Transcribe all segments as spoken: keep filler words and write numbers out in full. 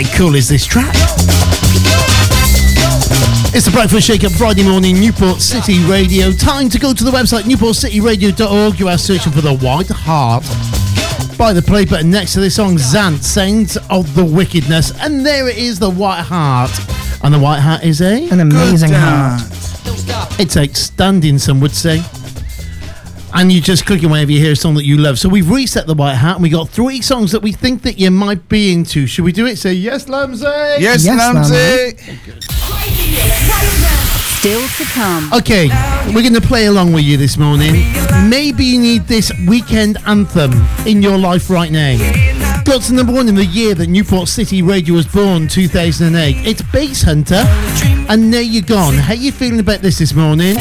How cool is this track? It's the Breakfast Shake Up Friday morning, Newport City Radio. Time to go to the website newport city radio dot org. You are searching for The White Heart. By the play button next to this song, Zant, Saints of the Wickedness. And there it is, The White Heart. And The White Heart is a... An amazing heart. It's outstanding, some would say. And you just click it whenever you hear a song that you love. So we've reset The White Hat and we got three songs that we think that you might be into. Should we do it? Say yes, Lamsey. Yes, Yes, Lamsey. Still to come. Okay, we're going to play along with you this morning. Maybe you need this weekend anthem in your life right now. Got to number one in the year that Newport City Radio was born, two thousand eight. It's Bass Hunter and There You Gone. How you feeling about this this morning?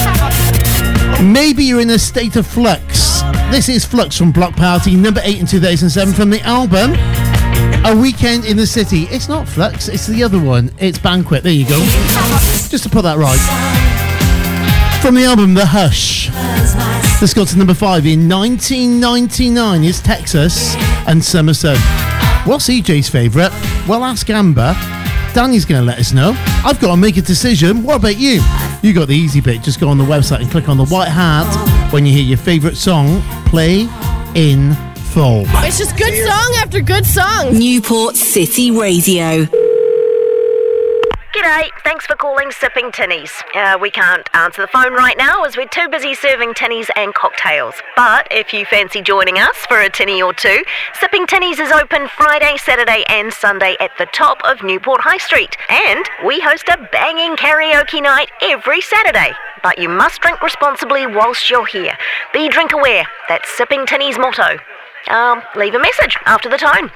Maybe you're in a state of flux. This is Flux from Block Party, number eight in two thousand seven from the album A Weekend in the City. It's not Flux, it's the other one. It's Banquet. There you go. Just to put that right. From the album The Hush. This got to number five in nineteen ninety-nine. It's Texas and Summer Sun. What's E J's favourite? Well, ask Amber. Danny's going to let us know. I've got to make a decision. What about you? You got the easy bit. Just go on the website and click on the white hat when you hear your favourite song play in full. It's just good song after good song. Newport City Radio. G'day, thanks for calling Sipping Tinnies. Uh, we can't answer the phone right now as we're too busy serving tinnies and cocktails. But if you fancy joining us for a tinny or two, Sipping Tinnies is open Friday, Saturday and Sunday at the top of Newport High Street. And we host a banging karaoke night every Saturday. But you must drink responsibly whilst you're here. Be drink aware. That's Sipping Tinnies' motto. Um, leave a message after the tone.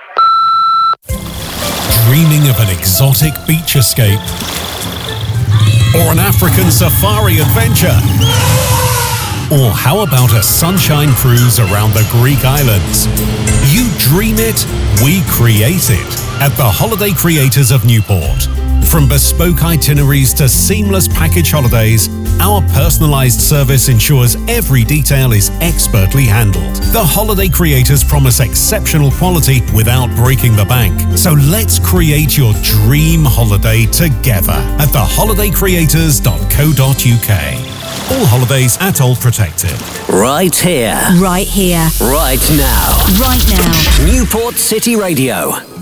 Dreaming of an exotic beach escape or an African safari adventure? Or how about a sunshine cruise around the Greek islands? You dream it, we create it at the Holiday Creators of Newport. From bespoke itineraries to seamless package holidays, our personalised service ensures every detail is expertly handled. The Holiday Creators promise exceptional quality without breaking the bank. So let's create your dream holiday together at the holiday creators dot co dot uk. All holidays are toll protected. Right here. Right here. Right now. Right now. Newport City Radio.